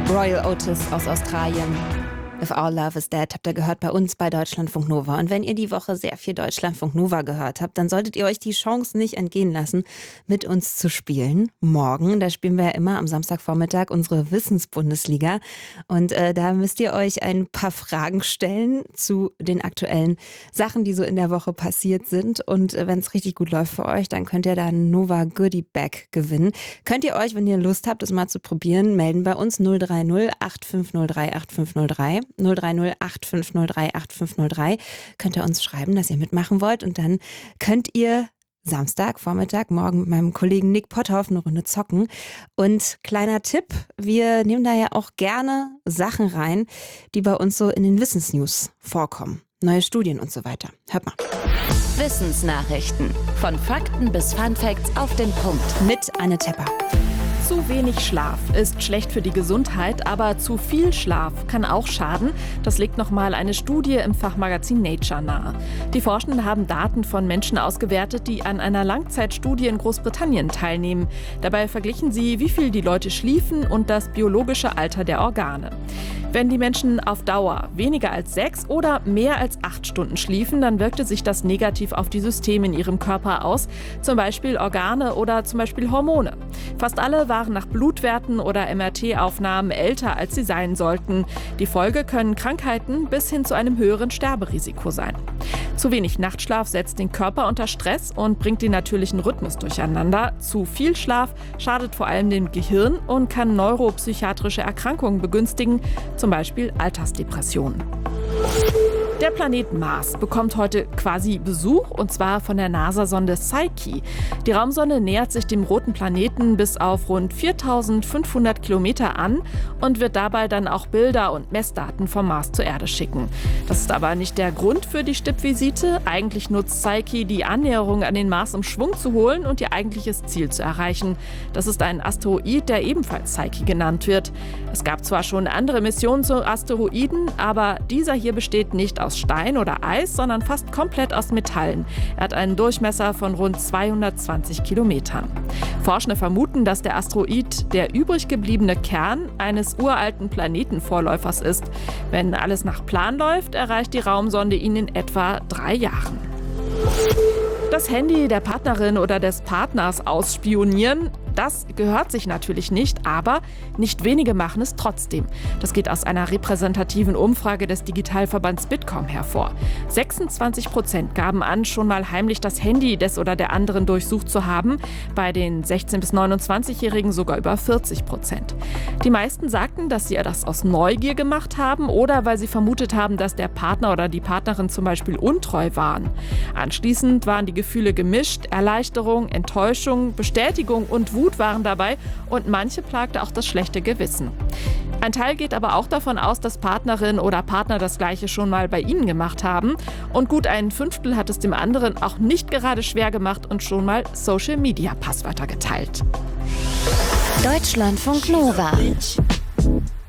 Royal Otis aus Australien. If Our Love Is Dead habt ihr gehört bei uns bei Deutschlandfunk Nova. Und wenn ihr die Woche sehr viel Deutschlandfunk Nova gehört habt, dann solltet ihr euch die Chance nicht entgehen lassen, mit uns zu spielen. Morgen, da spielen wir ja immer am Samstagvormittag unsere Wissensbundesliga. Und da müsst ihr euch ein paar Fragen stellen zu den aktuellen Sachen, die so in der Woche passiert sind. Und wenn es richtig gut läuft für euch, dann könnt ihr da ein Nova Goodie Bag gewinnen. Könnt ihr euch, wenn ihr Lust habt, das mal zu probieren, melden bei uns 030 8503 8503. 030 8503 8503. Könnt ihr uns schreiben, dass ihr mitmachen wollt, und dann könnt ihr Samstag, Vormittag, morgen mit meinem Kollegen Nick Potthoff eine Runde zocken. Und kleiner Tipp, wir nehmen da ja auch gerne Sachen rein, die bei uns so in den Wissensnews vorkommen. Neue Studien und so weiter. Hört mal. Wissensnachrichten. Von Fakten bis Funfacts auf den Punkt. Mit Anne Tepper. Zu wenig Schlaf ist schlecht für die Gesundheit, aber zu viel Schlaf kann auch schaden. Das legt nochmal eine Studie im Fachmagazin Nature nahe. Die Forschenden haben Daten von Menschen ausgewertet, die an einer Langzeitstudie in Großbritannien teilnehmen. Dabei verglichen sie, wie viel die Leute schliefen und das biologische Alter der Organe. Wenn die Menschen auf Dauer weniger als 6 oder mehr als 8 Stunden schliefen, dann wirkte sich das negativ auf die Systeme in ihrem Körper aus, zum Beispiel Organe oder zum Beispiel Hormone. Fast alle waren nach Blutwerten oder MRT-Aufnahmen älter, als sie sein sollten. Die Folge können Krankheiten bis hin zu einem höheren Sterberisiko sein. Zu wenig Nachtschlaf setzt den Körper unter Stress und bringt den natürlichen Rhythmus durcheinander. Zu viel Schlaf schadet vor allem dem Gehirn und kann neuropsychiatrische Erkrankungen begünstigen, zum Beispiel Altersdepressionen. Der Planet Mars bekommt heute quasi Besuch, und zwar von der NASA-Sonde Psyche. Die Raumsonde nähert sich dem roten Planeten bis auf rund 4.500 Kilometer an und wird dabei dann auch Bilder und Messdaten vom Mars zur Erde schicken. Das ist aber nicht der Grund für die Stippvisite. Eigentlich nutzt Psyche die Annäherung an den Mars, um Schwung zu holen und ihr eigentliches Ziel zu erreichen. Das ist ein Asteroid, der ebenfalls Psyche genannt wird. Es gab zwar schon andere Missionen zu Asteroiden, aber dieser hier besteht nicht aus Stein oder Eis, sondern fast komplett aus Metallen. Er hat einen Durchmesser von rund 220 Kilometern. Forschende vermuten, dass der Asteroid der übrig gebliebene Kern eines uralten Planetenvorläufers ist. Wenn alles nach Plan läuft, erreicht die Raumsonde ihn in etwa 3 Jahren. Das Handy der Partnerin oder des Partners ausspionieren, das gehört sich natürlich nicht, aber nicht wenige machen es trotzdem. Das geht aus einer repräsentativen Umfrage des Digitalverbands Bitkom hervor. 26% gaben an, schon mal heimlich das Handy des oder der anderen durchsucht zu haben, bei den 16- bis 29-Jährigen sogar über 40%. Die meisten sagten, dass sie das aus Neugier gemacht haben oder weil sie vermutet haben, dass der Partner oder die Partnerin zum Beispiel untreu waren. Anschließend waren die Gefühle gemischt, Erleichterung, Enttäuschung, Bestätigung und Wut waren dabei, und manche plagte auch das schlechte Gewissen. Ein Teil geht aber auch davon aus, dass Partnerin oder Partner das Gleiche schon mal bei ihnen gemacht haben, und gut ein Fünftel hat es dem anderen auch nicht gerade schwer gemacht und schon mal Social-Media-Passwörter geteilt. Deutschlandfunk Nova.